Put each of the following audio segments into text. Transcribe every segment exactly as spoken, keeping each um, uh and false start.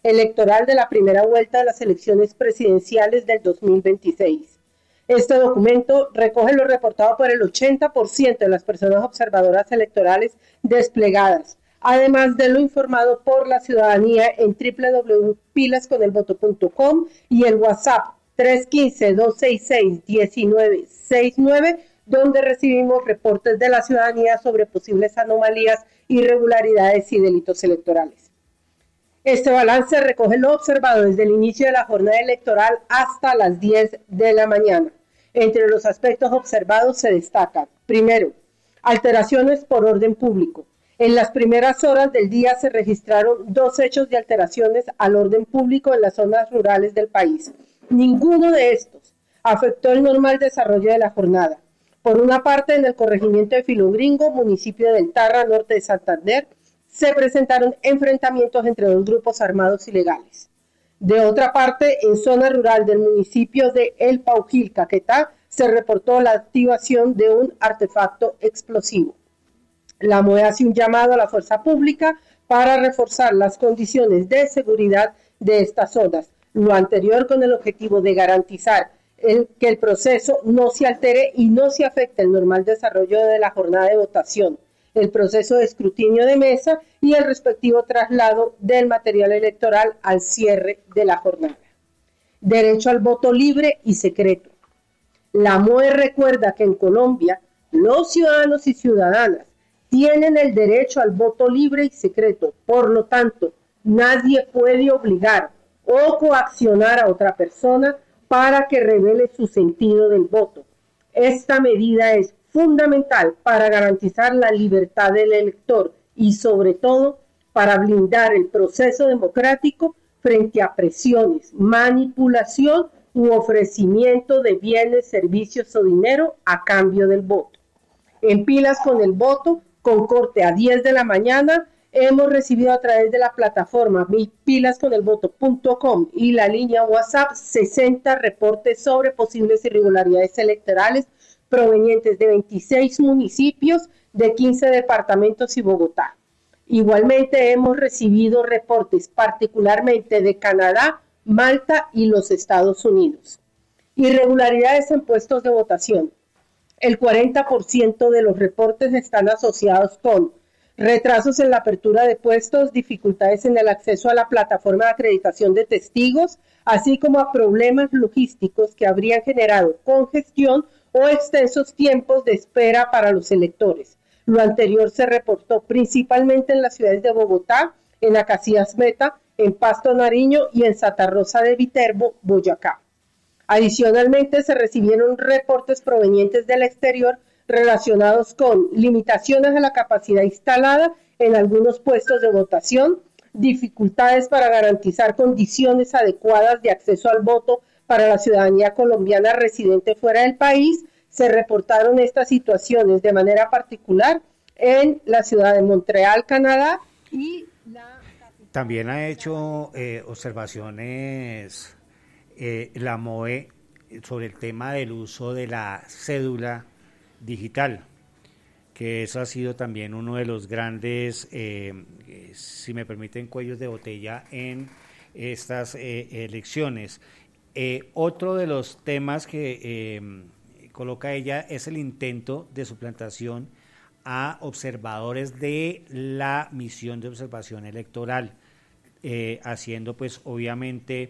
electoral de la primera vuelta de las elecciones presidenciales del dos mil veintiséis. Este documento recoge lo reportado por el ochenta por ciento de las personas observadoras electorales desplegadas, además de lo informado por la ciudadanía en doble u doble u doble u punto pilas con el voto punto com y el WhatsApp tres uno cinco, dos seis seis, uno nueve seis nueve, donde recibimos reportes de la ciudadanía sobre posibles anomalías, irregularidades y delitos electorales. Este balance recoge lo observado desde el inicio de la jornada electoral hasta las diez de la mañana. Entre los aspectos observados se destacan, primero, alteraciones por orden público. En las primeras horas del día se registraron dos hechos de alteraciones al orden público en las zonas rurales del país. Ninguno de estos afectó el normal desarrollo de la jornada. Por una parte, en el corregimiento de Filogringo, municipio del Tarra, norte de Santander, se presentaron enfrentamientos entre dos grupos armados ilegales. De otra parte, en zona rural del municipio de El Paujil, Caquetá, se reportó la activación de un artefacto explosivo. La M O E hace un llamado a la fuerza pública para reforzar las condiciones de seguridad de estas zonas. Lo anterior con el objetivo de garantizar el, que el proceso no se altere y no se afecte el normal desarrollo de la jornada de votación, el proceso de escrutinio de mesa y el respectivo traslado del material electoral al cierre de la jornada. Derecho al voto libre y secreto. La M O E recuerda que en Colombia los ciudadanos y ciudadanas tienen el derecho al voto libre y secreto. Por lo tanto, nadie puede obligar o coaccionar a otra persona para que revele su sentido del voto. Esta medida es fundamental para garantizar la libertad del elector y, sobre todo, para blindar el proceso democrático frente a presiones, manipulación u ofrecimiento de bienes, servicios o dinero a cambio del voto. En Pilas con el Voto, con corte a diez de la mañana, hemos recibido a través de la plataforma pilas con el voto punto com y la línea WhatsApp sesenta reportes sobre posibles irregularidades electorales provenientes de veintiséis municipios de quince departamentos y Bogotá. Igualmente hemos recibido reportes particularmente de Canadá, Malta y los Estados Unidos. Irregularidades en puestos de votación. El cuarenta por ciento de los reportes están asociados con retrasos en la apertura de puestos, dificultades en el acceso a la plataforma de acreditación de testigos, así como a problemas logísticos que habrían generado congestión o extensos tiempos de espera para los electores. Lo anterior se reportó principalmente en las ciudades de Bogotá, en Acacías Meta, en Pasto Nariño y en Santa Rosa de Viterbo, Boyacá. Adicionalmente, se recibieron reportes provenientes del exterior relacionados con limitaciones a la capacidad instalada en algunos puestos de votación, dificultades para garantizar condiciones adecuadas de acceso al voto para la ciudadanía colombiana residente fuera del país. Se reportaron estas situaciones de manera particular en la ciudad de Montreal, Canadá, y la... También ha hecho eh, observaciones eh, la M O E sobre el tema del uso de la cédula digital, que eso ha sido también uno de los grandes, eh, si me permiten, cuellos de botella en estas eh, elecciones. Eh, otro de los temas que eh, coloca ella es el intento de suplantación a observadores de la misión de observación electoral, eh, haciendo pues obviamente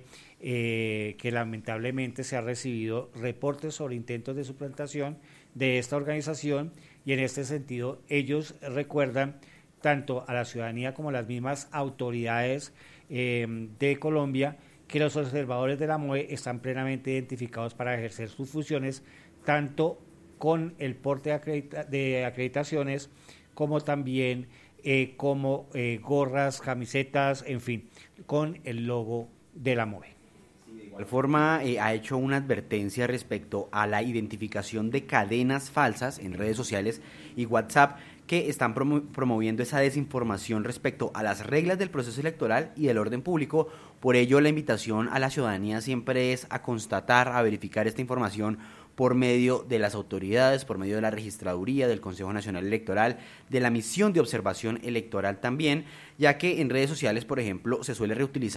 eh, que lamentablemente se ha recibido reportes sobre intentos de suplantación de esta organización, y en este sentido ellos recuerdan tanto a la ciudadanía como a las mismas autoridades eh, de Colombia que los observadores de la M O E están plenamente identificados para ejercer sus funciones, tanto con el porte de, acredita- de acreditaciones como también eh, como eh, gorras, camisetas, en fin, con el logo de la M O E. De igual forma, eh, ha hecho una advertencia respecto a la identificación de cadenas falsas en redes sociales y WhatsApp que están promo- promoviendo esa desinformación respecto a las reglas del proceso electoral y del orden público. Por ello, la invitación a la ciudadanía siempre es a constatar, a verificar esta información por medio de las autoridades, por medio de la registraduría, del Consejo Nacional Electoral, de la misión de observación electoral también, ya que en redes sociales, por ejemplo, se suele reutilizar